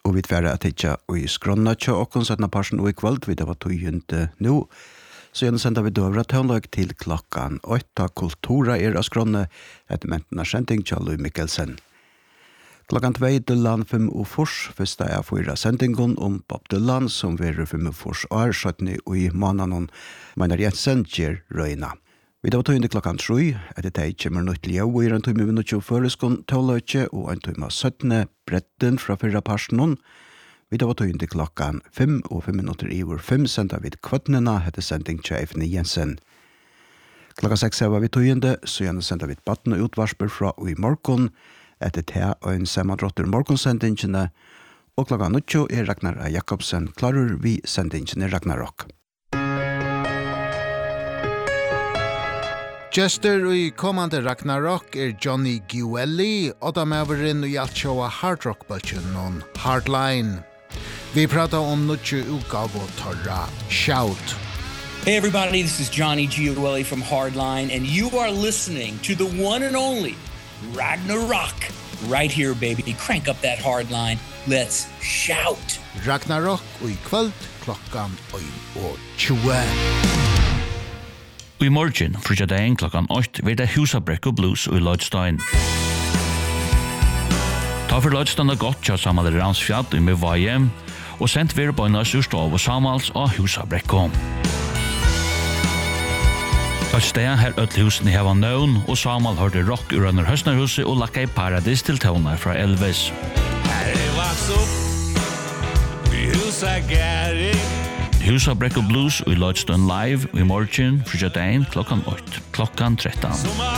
Og vi tverre at ikke i skrona tja okken setna parsen og i kveld, vi det var tøyende nå. Så gjerne sender vi døvra tøvnlag til klokkan 8. Kultura av skrona etter mentene sending tja Louis Mikkelsen. Klokkan 2 Dylan 5 og fors, første er 4 sendingen om Bob Dylan, som verer 5 og fors år, 17 og i måneden, Magnus Jensen gjør røyna. Vi da tøyende klokkan 3, etter det kommer nødt til jau, og en tøyme minutter og føreskånd tøvløyke, og en tøyme 17 bretten fra 4 parsen. Vi da tøyende klokkan 5 og 5 minutter i vår 5, sender vi kvattnene, etter sending Tjefne Jensen. Klokkan 6 var vi tøyende, så gjerne sender vi batten og utvarsper fra og i morgen, etter det og en sammandrotter morgensendingene, og klokkan 8 er Ragnar Jakobsen, klarer vi sendingene Ragnarok. Gester i kommande Ragnarok er Johnny Guelli, og de er inn i alt showet hardrock-bølgen og Hardline. Vi pratar om nødvendig utgave og torra Shout. Hey everybody, this is Johnny Guelli from Hardline, and you are listening to the one and only Ragnarok. Right here, baby. Crank up that Hardline. Let's shout. Ragnarok og i kveld klokkan 20. I morgen, frutjadagen klokkan 8, vil det Husabrekk og Blues i Lloydstein. Ta for Lloydstein er godt kjøtt sammen med Ramsfjall i Møvaje, og sendt ved bøynas urstov og samals av Husabrekk. Lloydstein her ødlhusen i heva nøvn, og samal hørte rock ur under høstnerhuset og lakka i paradis til tøvnar fra Elvis. Husabrekk og Blues i Lloydstein live i morgen, frutjadagen klokkan 8, klokkan 13.